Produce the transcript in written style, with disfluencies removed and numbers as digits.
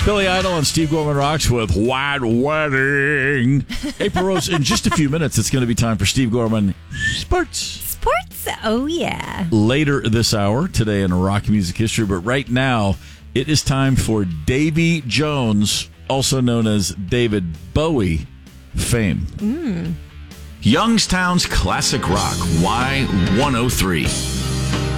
Billy Idol and Steve Gorman Rocks with White Wedding. April Rose, in just a few minutes, it's going to be time for Steve Gorman Sports. Sports, oh yeah. Later this hour, today in rock music history, but right now, it is time for Davy Jones, also known as David Bowie, fame. Youngstown's Classic Rock, Y103.